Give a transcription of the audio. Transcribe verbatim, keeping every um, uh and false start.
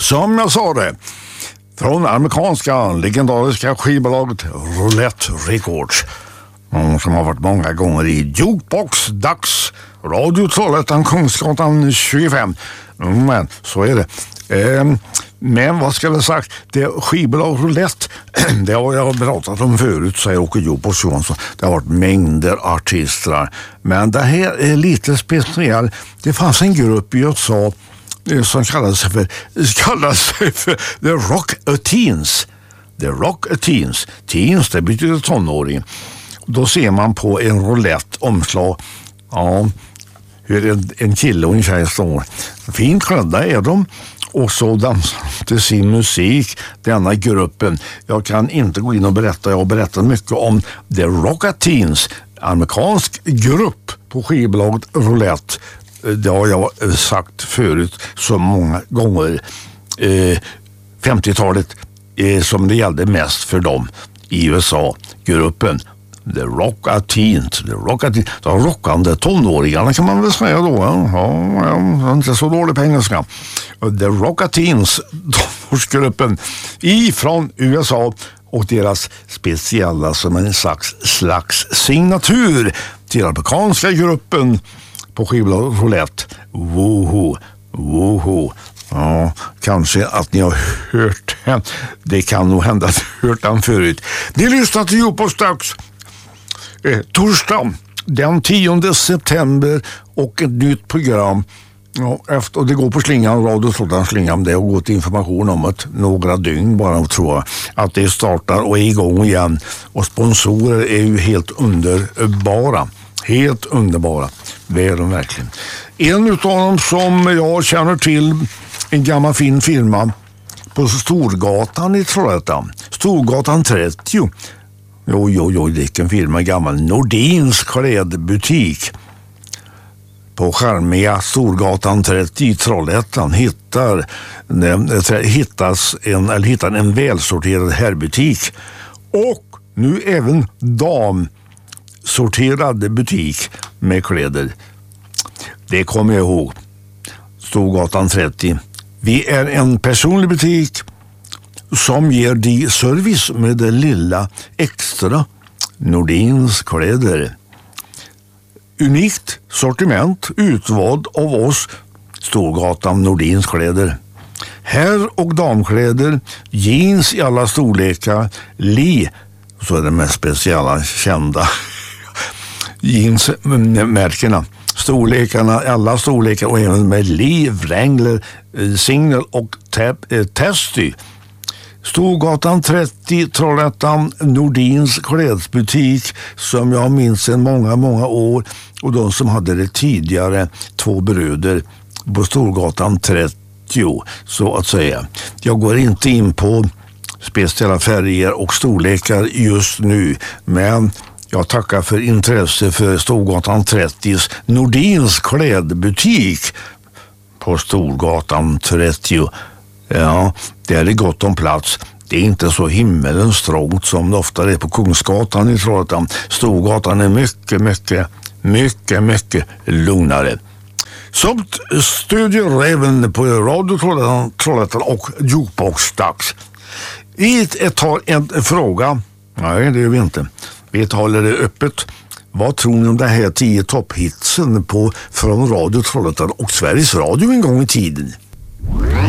som jag sa det, från amerikanska legendariska skivbolaget Roulette Records, som har varit många gånger i Jukebox Dags, Radio Trollhättan, Kungsgatan tjugofem. Men så är det. Ehm, men vad ska jag säga? Det är skivbolag Roulette, det har jag pratat om förut, säger Åke Jukebox Johansson. Det har varit mängder artister. Men det här är lite speciellt. Det fanns en grupp i U S A som kallade sig för, kallade sig för The Rock-A-Teens. The Rock-A-Teens. Teens, det betyder tonåring. Då ser man på en roulette omslag, ja, hur en, en kille och en tjej står. Fint klädda är de. Och så dansar till sin musik, denna gruppen. Jag kan inte gå in och berätta. Jag har berättat mycket om The Rock-A-Teens, amerikansk grupp på skivbolaget Roulette. Det har jag sagt förut så många gånger. Eh, femtiotalet eh, som det gällde mest för dem i U S A-gruppen. The Rock-A-Teens. The Rock-A-Teens. De rockande tonåringarna kan man väl säga då. Ja, ja, inte så dålig på engelska. The Rock-A-Teens, tonårsgruppen ifrån U S A, och deras speciella som en slags, slags signatur till den amerikanska gruppen på skivbolaget Roulette. Woho, woho. Ja, kanske att ni har hört den. Det kan nog hända att ni har hört den förut. Ni lyssnar till Jukebox Dags. Eh, torsdag den tionde september och ett nytt program. Ja, efter, och det går på slingan, Radio Trollhättan slingan. Det har gått information om att några dygn bara, tror jag, att det startar och är igång igen. Och sponsorer är ju helt underbara. Helt underbara. Det är de verkligen. En utav dem som jag känner till, en gammal fin firma på Storgatan i Trollhättan. Storgatan trettio. Jo, jo, jo, vilken firma, gammal Nordins klädbutik. På charmiga Storgatan trettio i Trollhättan hittar, hittas en, eller hittar en välsorterad herrbutik. Och nu även damsorterad butik med kläder. Det kommer jag ihåg. Storgatan trettio. Vi är en personlig butik som ger dig service med det lilla extra. Nordins kläder. Unikt sortiment utvald av oss. Storgatan Nordins kläder. Herr- och damkläder, jeans i alla storlekar, Lee, så är det mest speciella kända jeansmärkena. Storlekarna, alla storlekar, och även med Lee, Wrangler, Signal och Testy. Storgatan trettio, Trollhättan, Nordins klädbutik, som jag minns sedan många, många år, och de som hade det tidigare, två bröder på Storgatan trettio, så att säga. Jag går inte in på speciella färger och storlekar just nu, men jag tackar för intresse för Storgatan trettios Nordins klädbutik på Storgatan trettio. Ja, det är gott om plats. Det är inte så himmelens trångt som det ofta är på Kungsgatan i Trollhättan. Storgatan är mycket, mycket, mycket, mycket lugnare. Somt stödjer även på Radio Trollhättan, Trollhättan och Jukebox Dags. Vi tar en fråga. Nej, det gör vi inte. Vi talar det öppet. Vad tror ni om det här tio topphitsen på från Radio Trollhättan och Sveriges Radio en gång i tiden?